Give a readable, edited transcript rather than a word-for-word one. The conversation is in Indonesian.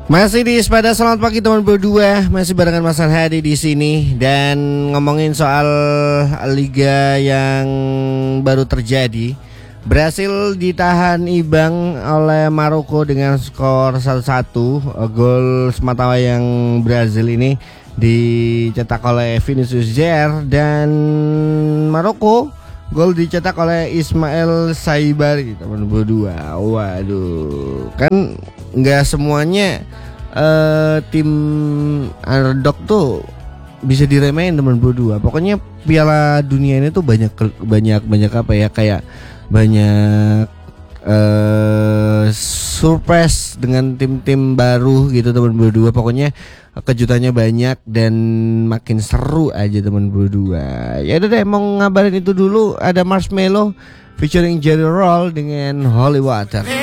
Masih di Sepeda, selamat pagi teman berdua. Masih barengan Mas Hadi di sini dan ngomongin soal liga yang baru terjadi. Brasil ditahan imbang oleh Maroko dengan skor 1-1. Gol sematawayang Brasil ini dicetak oleh Vinicius Jr. dan Maroko gol dicetak oleh Ismail Saibari teman berdua. Waduh, kan nggak semuanya tim underdog tuh bisa diremehin teman berdua. Pokoknya Piala Dunia ini tuh banyak apa ya, kayak banyak surprise dengan tim-tim baru gitu teman berdua. Pokoknya kejutannya banyak dan makin seru aja teman berdua. Ya udah deh, mau ngabarin itu dulu. Ada Marshmello featuring Jerry Roll dengan Holy Water.